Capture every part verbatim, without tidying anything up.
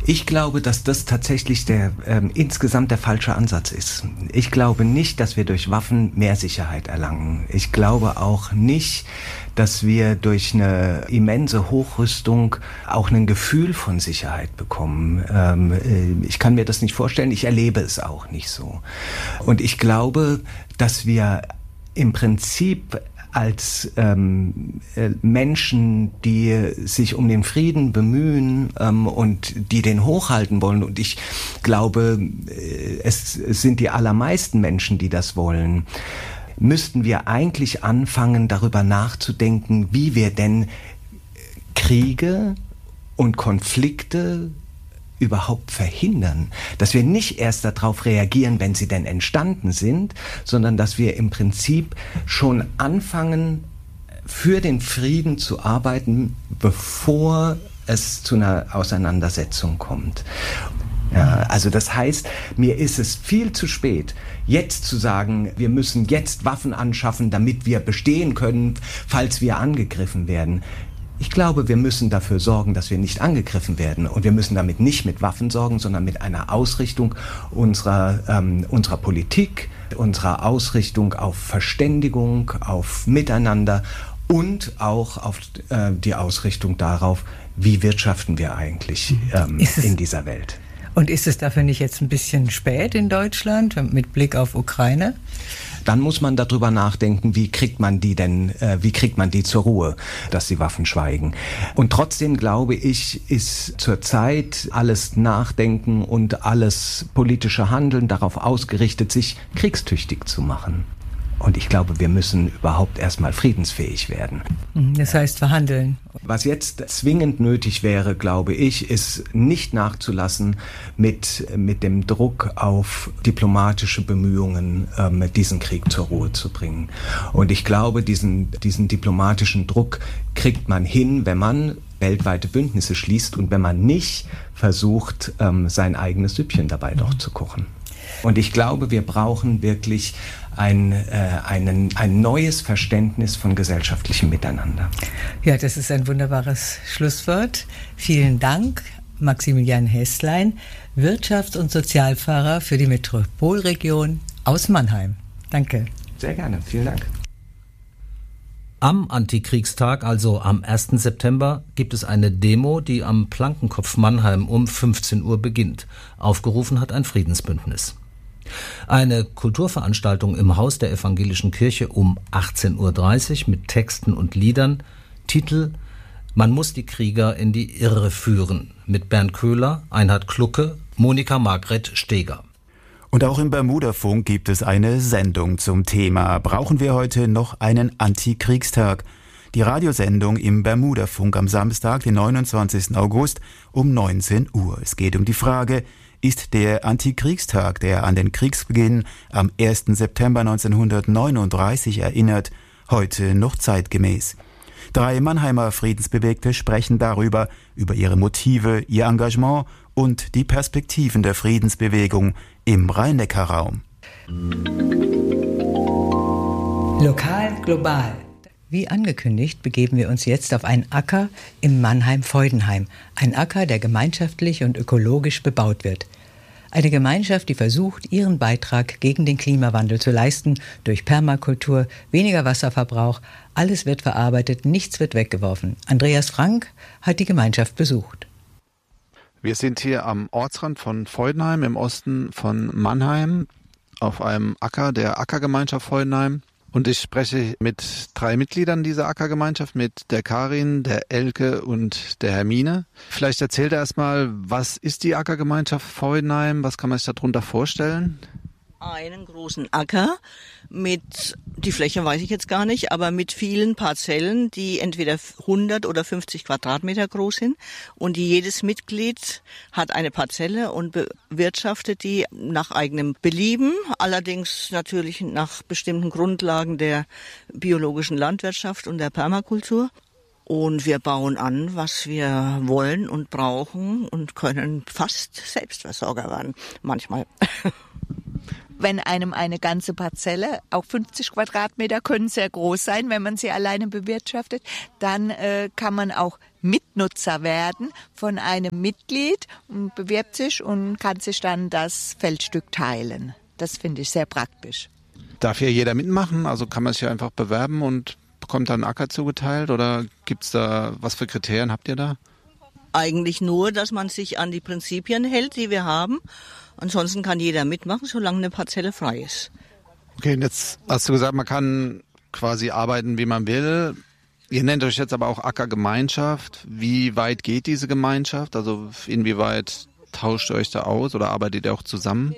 Ich glaube, dass das tatsächlich der ähm, insgesamt der falsche Ansatz ist. Ich glaube nicht, dass wir durch Waffen mehr Sicherheit erlangen. Ich glaube auch nicht, dass wir durch eine immense Hochrüstung auch ein Gefühl von Sicherheit bekommen. Ähm, ich kann mir das nicht vorstellen, ich erlebe es auch nicht so. Und ich glaube, dass wir im Prinzip als ähm, äh, Menschen, die sich um den Frieden bemühen ähm, und die den hochhalten wollen, und ich glaube, äh, es, es sind die allermeisten Menschen, die das wollen, müssten wir eigentlich anfangen, darüber nachzudenken, wie wir denn Kriege und Konflikte überhaupt verhindern, dass wir nicht erst darauf reagieren, wenn sie denn entstanden sind, sondern dass wir im Prinzip schon anfangen, für den Frieden zu arbeiten, bevor es zu einer Auseinandersetzung kommt. Ja, also das heißt, mir ist es viel zu spät, jetzt zu sagen, wir müssen jetzt Waffen anschaffen, damit wir bestehen können, falls wir angegriffen werden. Ich glaube, wir müssen dafür sorgen, dass wir nicht angegriffen werden. Und wir müssen damit nicht mit Waffen sorgen, sondern mit einer Ausrichtung unserer, ähm, unserer Politik, unserer Ausrichtung auf Verständigung, auf Miteinander und auch auf äh, die Ausrichtung darauf, wie wirtschaften wir eigentlich ähm, in dieser Welt. Und ist es dafür nicht jetzt ein bisschen spät in Deutschland mit Blick auf Ukraine? Dann muss man darüber nachdenken, wie kriegt man die denn, äh, wie kriegt man die zur Ruhe, dass die Waffen schweigen. Und trotzdem glaube ich, ist zurzeit alles Nachdenken und alles politische Handeln darauf ausgerichtet, sich kriegstüchtig zu machen. Und ich glaube, wir müssen überhaupt erstmal friedensfähig werden. Das heißt verhandeln. Was jetzt zwingend nötig wäre, glaube ich, ist nicht nachzulassen mit, mit dem Druck auf diplomatische Bemühungen, ähm, diesen Krieg zur Ruhe zu bringen. Und ich glaube, diesen, diesen diplomatischen Druck kriegt man hin, wenn man weltweite Bündnisse schließt und wenn man nicht versucht, ähm, sein eigenes Süppchen dabei doch zu kochen. Und ich glaube, wir brauchen wirklich ein, äh, einen, ein neues Verständnis von gesellschaftlichem Miteinander. Ja, das ist ein wunderbares Schlusswort. Vielen Dank, Maximilian Häßlein, Wirtschafts- und Sozialpfarrer für die Metropolregion aus Mannheim. Danke. Sehr gerne, vielen Dank. Am Antikriegstag, also am ersten September, gibt es eine Demo, die am Plankenkopf Mannheim um fünfzehn Uhr beginnt. Aufgerufen hat ein Friedensbündnis. Eine Kulturveranstaltung im Haus der Evangelischen Kirche um achtzehn Uhr dreißig mit Texten und Liedern. Titel: Man muss die Krieger in die Irre führen, mit Bernd Köhler, Einhard Klucke, Monika Margret Steger. Und auch im Bermuda-Funk gibt es eine Sendung zum Thema. Brauchen wir heute noch einen Antikriegstag? Die Radiosendung im Bermuda-Funk am Samstag, den neunundzwanzigsten August um neunzehn Uhr. Es geht um die Frage: Ist der Antikriegstag, der an den Kriegsbeginn am ersten September neunzehnhundertneununddreißig erinnert, heute noch zeitgemäß? Drei Mannheimer Friedensbewegte sprechen darüber, über ihre Motive, ihr Engagement und die Perspektiven der Friedensbewegung im Rhein-Neckar-Raum. Lokal, global. Wie angekündigt, begeben wir uns jetzt auf einen Acker im Mannheim-Feudenheim. Ein Acker, der gemeinschaftlich und ökologisch bebaut wird. Eine Gemeinschaft, die versucht, ihren Beitrag gegen den Klimawandel zu leisten, durch Permakultur, weniger Wasserverbrauch. Alles wird verarbeitet, nichts wird weggeworfen. Andreas Frank hat die Gemeinschaft besucht. Wir sind hier am Ortsrand von Feudenheim im Osten von Mannheim auf einem Acker der Ackergemeinschaft Feudenheim. Und ich spreche mit drei Mitgliedern dieser Ackergemeinschaft, mit der Karin, der Elke und der Hermine. Vielleicht erzählt er erstmal, was ist die Ackergemeinschaft Feudenheim? Was kann man sich darunter vorstellen? Einen großen Acker mit, die Fläche weiß ich jetzt gar nicht, aber mit vielen Parzellen, die entweder hundert oder fünfzig Quadratmeter groß sind und die jedes Mitglied hat eine Parzelle und bewirtschaftet die nach eigenem Belieben, allerdings natürlich nach bestimmten Grundlagen der biologischen Landwirtschaft und der Permakultur. Und wir bauen an, was wir wollen und brauchen und können fast Selbstversorger werden, manchmal. wenn einem eine ganze Parzelle, auch fünfzig Quadratmeter können sehr groß sein, wenn man sie alleine bewirtschaftet, dann äh, kann man auch Mitnutzer werden von einem Mitglied und bewirbt sich und kann sich dann das Feldstück teilen. Das finde ich sehr praktisch. Darf hier jeder mitmachen? Also kann man sich hier einfach bewerben und bekommt dann einen Acker zugeteilt? Oder gibt es da, was für Kriterien habt ihr da? Eigentlich nur, dass man sich an die Prinzipien hält, die wir haben. Ansonsten kann jeder mitmachen, solange eine Parzelle frei ist. Okay, und jetzt hast du gesagt, man kann quasi arbeiten, wie man will. Ihr nennt euch jetzt aber auch Ackergemeinschaft. Wie weit geht diese Gemeinschaft? Also inwieweit tauscht ihr euch da aus oder arbeitet ihr auch zusammen?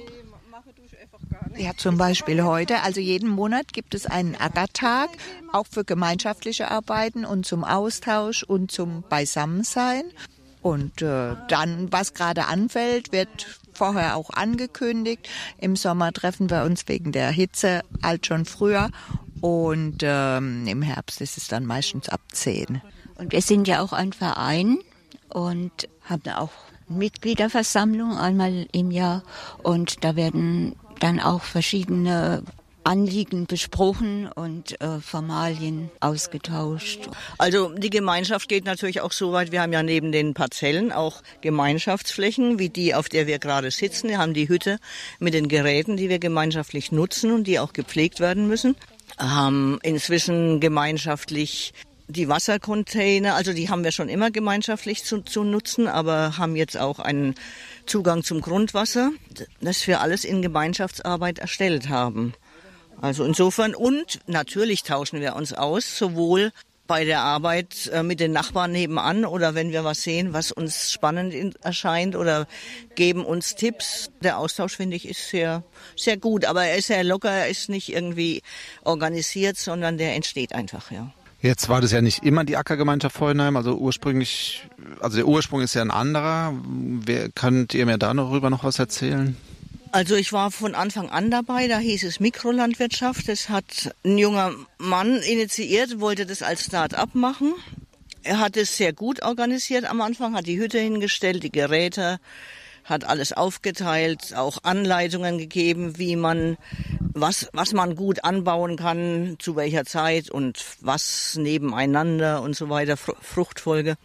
Ja, zum Beispiel heute, also jeden Monat gibt es einen Ackertag, auch für gemeinschaftliche Arbeiten und zum Austausch und zum Beisammensein. Und äh, dann, was gerade anfällt, wird vorher auch angekündigt. Im Sommer treffen wir uns wegen der Hitze halt schon früher und ähm, im Herbst ist es dann meistens ab zehn. Und wir sind ja auch ein Verein und haben auch Mitgliederversammlung einmal im Jahr und da werden dann auch verschiedene Anliegen besprochen und äh, Formalien ausgetauscht. Also die Gemeinschaft geht natürlich auch so weit, wir haben ja neben den Parzellen auch Gemeinschaftsflächen, wie die, auf der wir gerade sitzen. Wir haben die Hütte mit den Geräten, die wir gemeinschaftlich nutzen und die auch gepflegt werden müssen. Haben inzwischen gemeinschaftlich die Wassercontainer, also die haben wir schon immer gemeinschaftlich zu, zu nutzen, aber haben jetzt auch einen Zugang zum Grundwasser, das wir alles in Gemeinschaftsarbeit erstellt haben. Also insofern, und natürlich tauschen wir uns aus, sowohl bei der Arbeit äh, mit den Nachbarn nebenan oder wenn wir was sehen, was uns spannend in, erscheint oder geben uns Tipps. Der Austausch, finde ich, ist sehr, sehr gut, aber er ist sehr locker, er ist nicht irgendwie organisiert, sondern der entsteht einfach, ja. Jetzt war das ja nicht immer die Ackergemeinschaft Freudenheim, also ursprünglich, also der Ursprung ist ja ein anderer. Wer, könnt ihr mir darüber noch was erzählen? Also ich war von Anfang an dabei, da hieß es Mikrolandwirtschaft. Das hat ein junger Mann initiiert, wollte das als Start-up machen. Er hat es sehr gut organisiert am Anfang, hat die Hütte hingestellt, die Geräte, hat alles aufgeteilt, auch Anleitungen gegeben, wie man, was, was man gut anbauen kann, zu welcher Zeit und was nebeneinander und so weiter, Fruchtfolge.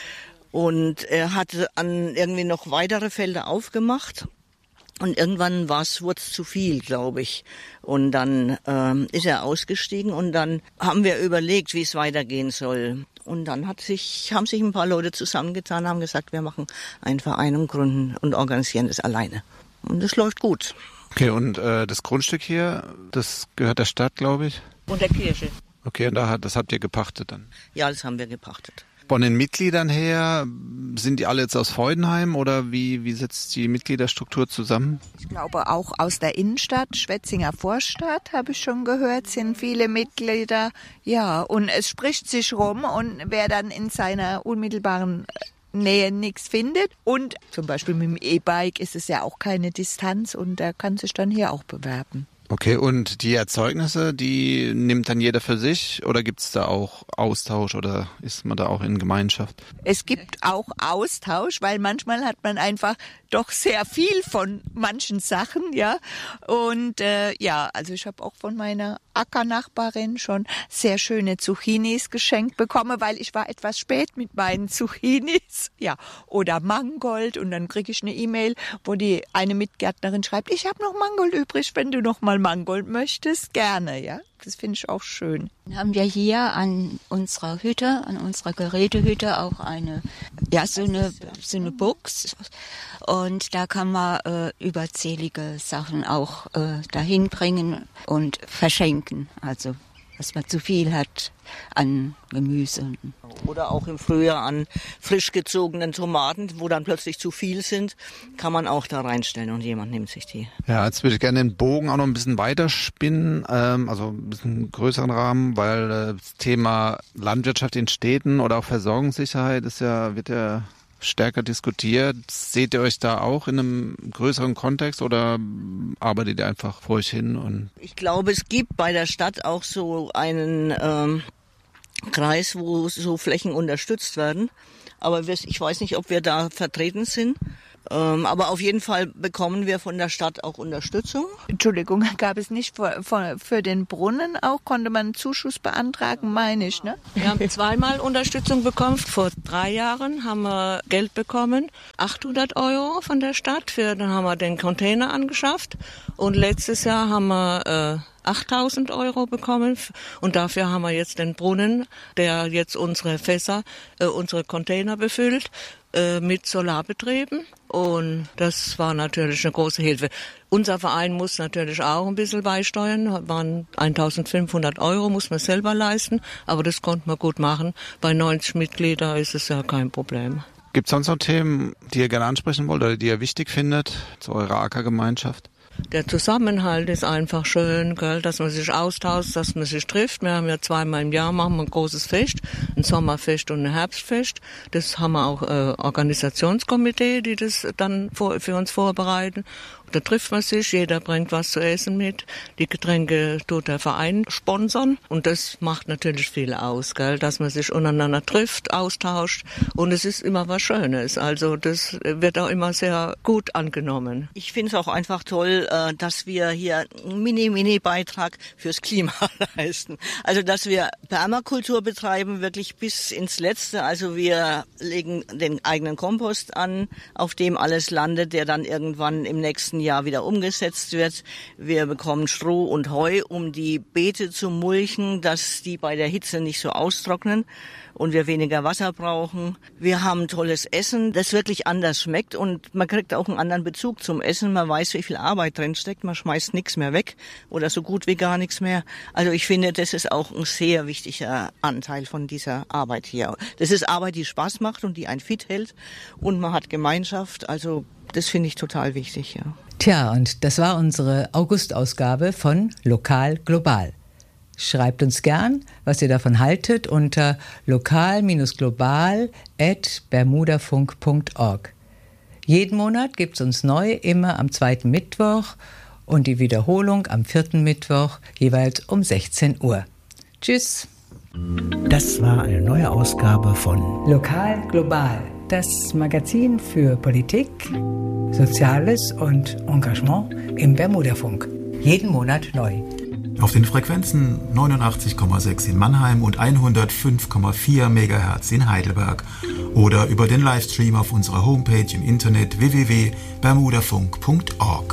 Und er hatte an irgendwie noch weitere Felder aufgemacht. Und irgendwann war's, wurde es zu viel, glaube ich. Und dann ähm, ist er ausgestiegen und dann haben wir überlegt, wie es weitergehen soll. Und dann hat sich, haben sich ein paar Leute zusammengetan, haben gesagt, wir machen einen Verein und gründen und organisieren das alleine. Und das läuft gut. Okay, und äh, das Grundstück hier, das gehört der Stadt, glaube ich? Und der Kirche. Okay, und da hat, das habt ihr gepachtet dann? Ja, das haben wir gepachtet. Von den Mitgliedern her, sind die alle jetzt aus Freudenheim oder wie, wie setzt die Mitgliederstruktur zusammen? Ich glaube auch aus der Innenstadt, Schwetzinger Vorstadt, habe ich schon gehört, sind viele Mitglieder. Ja, und es spricht sich rum und wer dann in seiner unmittelbaren Nähe nichts findet und zum Beispiel mit dem E-Bike ist es ja auch keine Distanz und der kann sich dann hier auch bewerben. Okay, und die Erzeugnisse, die nimmt dann jeder für sich oder gibt es da auch Austausch oder ist man da auch in Gemeinschaft? Es gibt auch Austausch, weil manchmal hat man einfach doch sehr viel von manchen Sachen, ja. Und äh, ja, also ich habe auch von meiner Ackernachbarin schon sehr schöne Zucchinis geschenkt bekommen, weil ich war etwas spät mit meinen Zucchinis, ja. Oder Mangold und dann kriege ich eine E-Mail, wo die eine Mitgärtnerin schreibt, ich habe noch Mangold übrig, wenn du noch mal Mangold möchtest, gerne, ja. Das finde ich auch schön. Dann haben wir hier an unserer Hütte, an unserer Gerätehütte auch eine, ja, so eine, so eine Box. Und da kann man äh, überzählige Sachen auch äh, dahin bringen und verschenken. Also, was man zu viel hat an Gemüse. Oder auch im Frühjahr an frisch gezogenen Tomaten, wo dann plötzlich zu viel sind, kann man auch da reinstellen und jemand nimmt sich die. Ja, jetzt würde ich gerne den Bogen auch noch ein bisschen weiterspinnen, ähm, also ein bisschen größeren Rahmen, weil äh, das Thema Landwirtschaft in Städten oder auch Versorgungssicherheit ist ja, wird ja stärker diskutiert. Seht ihr euch da auch in einem größeren Kontext oder arbeitet ihr einfach vor euch hin? Und ich glaube, es gibt bei der Stadt auch so einen ähm, Kreis, wo so Flächen unterstützt werden. Aber wir, ich weiß nicht, ob wir da vertreten sind. Ähm, aber auf jeden Fall bekommen wir von der Stadt auch Unterstützung. Entschuldigung, gab es nicht für, für, für den Brunnen auch, konnte man einen Zuschuss beantragen, meine ich, ne? Wir haben zweimal Unterstützung bekommen. Vor drei Jahren haben wir Geld bekommen, achthundert Euro von der Stadt, für, dann haben wir den Container angeschafft und letztes Jahr haben wir äh, achttausend Euro bekommen und dafür haben wir jetzt den Brunnen, der jetzt unsere Fässer, äh, unsere Container befüllt, äh, mit Solarbetrieben. Und das war natürlich eine große Hilfe. Unser Verein muss natürlich auch ein bisschen beisteuern. Waren eintausendfünfhundert Euro, muss man selber leisten. Aber das konnte man gut machen. Bei neunzig Mitgliedern ist es ja kein Problem. Gibt es sonst noch Themen, die ihr gerne ansprechen wollt oder die ihr wichtig findet zu eurer Ackergemeinschaft? Der Zusammenhalt ist einfach schön, gell, dass man sich austauscht, dass man sich trifft. Wir haben ja zweimal im Jahr machen wir ein großes Fest, ein Sommerfest und ein Herbstfest. Das haben wir auch äh, Organisationskomitee, die das dann vor, für uns vorbereiten. Da trifft man sich, jeder bringt was zu essen mit. Die Getränke tut der Verein sponsern. Und das macht natürlich viel aus, gell? Dass man sich untereinander trifft, austauscht. Und es ist immer was Schönes. Also das wird auch immer sehr gut angenommen. Ich finde es auch einfach toll, dass wir hier einen Mini-Mini-Beitrag fürs Klima leisten. Also dass wir Permakultur betreiben, wirklich bis ins Letzte. Also wir legen den eigenen Kompost an, auf dem alles landet, der dann irgendwann im nächsten Jahr wieder umgesetzt wird. Wir bekommen Stroh und Heu, um die Beete zu mulchen, dass die bei der Hitze nicht so austrocknen und wir weniger Wasser brauchen. Wir haben tolles Essen, das wirklich anders schmeckt und man kriegt auch einen anderen Bezug zum Essen. Man weiß, wie viel Arbeit drin steckt. Man schmeißt nichts mehr weg oder so gut wie gar nichts mehr. Also ich finde, das ist auch ein sehr wichtiger Anteil von dieser Arbeit hier. Das ist Arbeit, die Spaß macht und die einen fit hält und man hat Gemeinschaft. Also das finde ich total wichtig, ja. Tja, und das war unsere August-Ausgabe von Lokal Global. Schreibt uns gern, was ihr davon haltet, unter lokal global at bermudafunk punkt org. Jeden Monat gibt's uns neu, immer am zweiten Mittwoch und die Wiederholung am vierten Mittwoch, jeweils um sechzehn Uhr. Tschüss. Das war eine neue Ausgabe von Lokal Global, das Magazin für Politik, Soziales und Engagement im Bermudafunk. Jeden Monat neu. Auf den Frequenzen neunundachtzig Komma sechs in Mannheim und hundertfünf Komma vier Megahertz in Heidelberg oder über den Livestream auf unserer Homepage im Internet w w w punkt bermudafunk punkt org.